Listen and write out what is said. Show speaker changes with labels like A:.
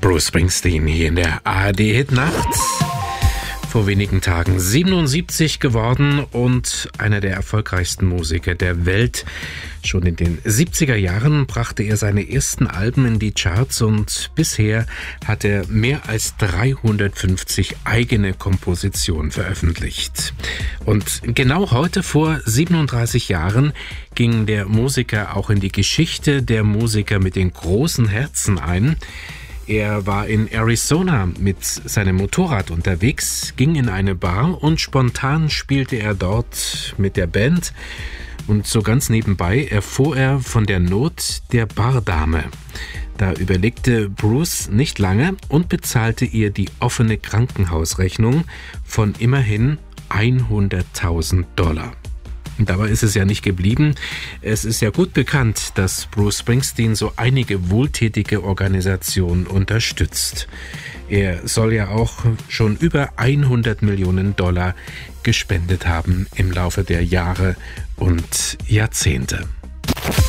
A: Bruce Springsteen hier in der ARD-Hit-Nacht. Vor wenigen Tagen 77 geworden und einer der erfolgreichsten Musiker der Welt. Schon in den 70er Jahren brachte er seine ersten Alben in die Charts und bisher hat er mehr als 350 eigene Kompositionen veröffentlicht. Und genau heute vor 37 Jahren ging der Musiker auch in die Geschichte der Musiker mit den großen Herzen ein. Er war in Arizona mit seinem Motorrad unterwegs, ging in eine Bar und spontan spielte er dort mit der Band. Und so ganz nebenbei erfuhr er von der Not der Bardame. Da überlegte Bruce nicht lange und bezahlte ihr die offene Krankenhausrechnung von immerhin $100.000. Und dabei ist es ja nicht geblieben. Es ist ja gut bekannt, dass Bruce Springsteen so einige wohltätige Organisationen unterstützt. Er soll ja auch schon über $100 Millionen gespendet haben im Laufe der Jahre und Jahrzehnte.